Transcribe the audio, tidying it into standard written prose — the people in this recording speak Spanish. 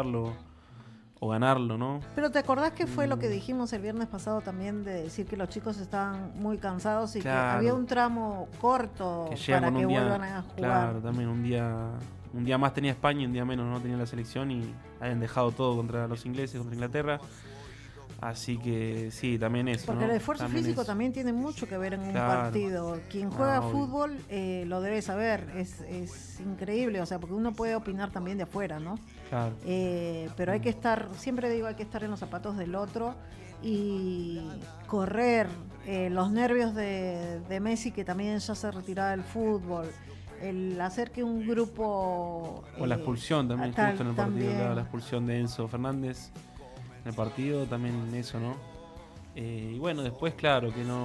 empatarlo o ganarlo, ¿no? Pero ¿te acordás que fue lo que dijimos el viernes pasado también, de decir que los chicos estaban muy cansados y Claro. que había un tramo corto Que llegan para con que un día, vuelvan a jugar? claro, también un día más tenía España y un día menos no tenía la selección y habían dejado todo contra los ingleses, contra Inglaterra. Así que sí, también eso, Porque ¿no? el esfuerzo También físico eso. también tiene mucho que ver en un Claro. partido. Quien juega obvio. fútbol lo debe saber, es increíble, o sea, porque uno puede opinar también de afuera, ¿no? Claro. Pero hay que estar, siempre digo, hay que estar en los zapatos del otro y correr, los nervios de Messi, que también ya se retiraba del fútbol, el hacer que un grupo... O la expulsión también, tal, justo en el también. partido, claro, la expulsión de Enzo Fernández en el partido, también eso, ¿no? Y bueno, después, claro, que no